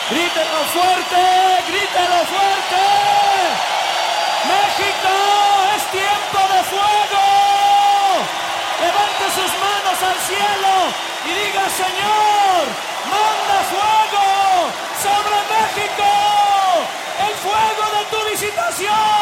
Grítelo fuerte, grítelo fuerte. México, es tiempo de fuego. Levante sus manos al cielo y diga: Señor, manda fuego sobre México, el fuego de tu visitación.